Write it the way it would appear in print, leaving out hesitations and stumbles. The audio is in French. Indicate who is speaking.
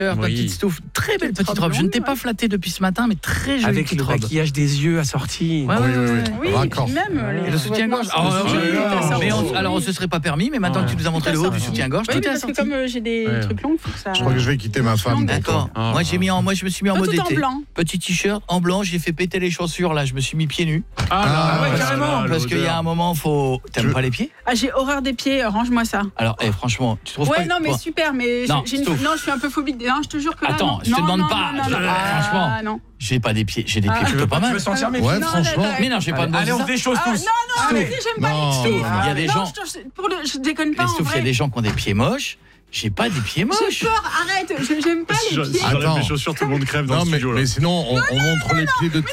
Speaker 1: Ta petite Stouff, très belle petite robe. Je ne t'ai pas flatté depuis ce matin, mais très jolie
Speaker 2: Avec
Speaker 1: petite
Speaker 2: le
Speaker 1: robe.
Speaker 2: maquillage des yeux assortis.
Speaker 3: Oui, et puis même
Speaker 1: Et le soutien-gorge. Alors, on se serait pas permis, mais maintenant que tu nous as montré le haut du soutien-gorge,
Speaker 3: Oui,
Speaker 1: tout est
Speaker 3: parce que
Speaker 1: assorti.
Speaker 3: comme j'ai des trucs longs, faut que ça.
Speaker 4: Je crois que je vais quitter ma femme.
Speaker 1: D'accord. Moi, je me suis mis en mode
Speaker 3: Tout en
Speaker 1: été.
Speaker 3: blanc.
Speaker 1: Petit t-shirt en blanc, j'ai fait péter les chaussures là, je me suis mis pieds nus.
Speaker 2: Carrément.
Speaker 1: Parce qu'il y a un moment, t'aimes pas les pieds?
Speaker 3: Ah, j'ai horreur des pieds, range-moi ça.
Speaker 1: Alors, franchement, tu trouves pas?
Speaker 3: Ouais, non, mais super, mais
Speaker 1: Non,
Speaker 3: je suis un peu phobique. Non, je te jure que là.
Speaker 1: Attends, je te demande pas. Franchement,
Speaker 3: non.
Speaker 1: j'ai pas des pieds, j'ai des pieds plutôt pas
Speaker 2: Tu
Speaker 1: mal.
Speaker 2: veux sentir mes
Speaker 4: Ouais,
Speaker 2: pieds?
Speaker 4: franchement.
Speaker 1: Mais non, j'ai pas de
Speaker 2: Allez, on se déchausse tous.
Speaker 3: Non, mais j'aime pas les
Speaker 1: Stouff,
Speaker 3: pieds.
Speaker 1: il y a des gens.
Speaker 3: Je déconne pas.
Speaker 1: Mais
Speaker 3: En
Speaker 1: Stouff, il y a
Speaker 3: vrai.
Speaker 1: des gens qui ont des pieds moches. J'ai pas des pieds moches.
Speaker 3: J'ai peur, arrête, j'aime pas les pieds.
Speaker 4: Attends.
Speaker 5: Les chaussures, tout le monde crève dans
Speaker 4: Non,
Speaker 5: le studio.
Speaker 4: mais sinon, on montre les pieds de